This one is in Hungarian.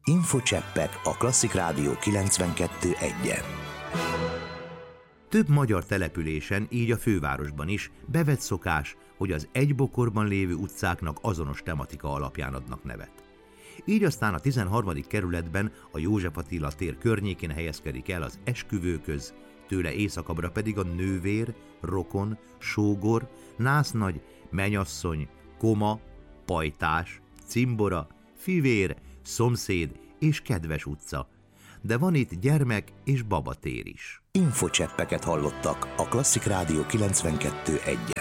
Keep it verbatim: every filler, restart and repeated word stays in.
Infocseppek a Klasszik Rádió kilencvenkettő egyen. Több magyar településen, így a fővárosban is bevett szokás, hogy az egy bokorban lévő utcáknak azonos tematika alapján adnak nevet. Így aztán a tizenharmadik kerületben a József Attila tér környékén helyezkedik el az esküvőköz, tőle északabbra pedig a nővér, rokon, sógor, násznagy, menyasszony, koma, pajtás, cimbora, fivér, szomszéd és kedves utca. De van itt gyermek és babatér is. Infocseppeket hallottak a Klasszik Rádió kilencvenkettő egyen.